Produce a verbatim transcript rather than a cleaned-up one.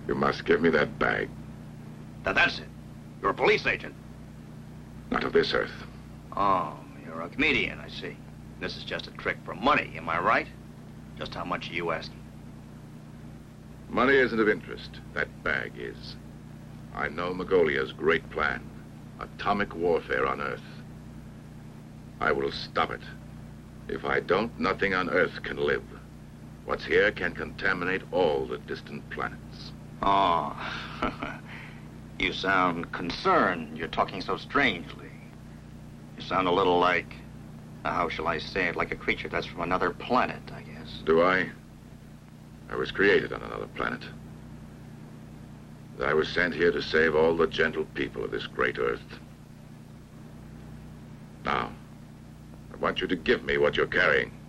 You must give me that bag. Now that's it. You're a police agent. Not of this earth. Oh, you're a comedian, I see. This is just a trick for money, am I right? Just how much are you asking? Money isn't of interest. That bag is. I know Magolia's great plan. Atomic warfare on Earth. I will stop it. If I don't, nothing on Earth can live. What's here can contaminate all the distant planets. Oh, you sound concerned. You're talking so strangely. You sound a little like, how shall I say it, like a creature that's from another planet, I guess. Do I? I was created on another planet. I was sent here to save all the gentle people of this great Earth. Now, I want you to give me what you're carrying.